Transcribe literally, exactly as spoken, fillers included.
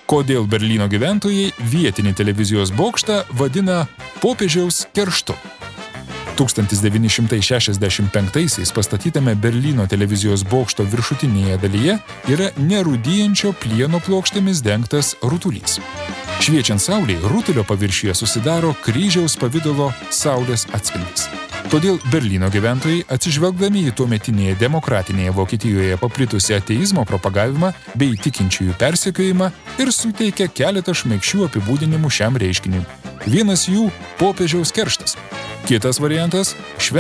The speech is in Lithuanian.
Kodėl Berlyno gyventojai vietinį televizijos bokštą vadina popiežiaus kerštu? tūkstantis devyni šimtai šešiasdešimt penktaisiais pastatytame Berlyno televizijos bokšto viršutinėje dalyje yra nerūdijančio plieno plokštėmis dengtas rutulys. Šviečiant saulei, rutulio paviršiuje susidaro kryžiaus pavidalo saulės atspindis. Todėl Berlyno gyventojai, atsižvelgdami į tuometinėje demokratinėje Vokietijoje paplitusią ateizmo propagavimą bei tikinčiųjų persekiojimą, ir suteikia keletą šmaikščių apibūdinimų šiam reiškiniui. Vienas jų – popiežiaus kerštas. Kitas variantas – šventės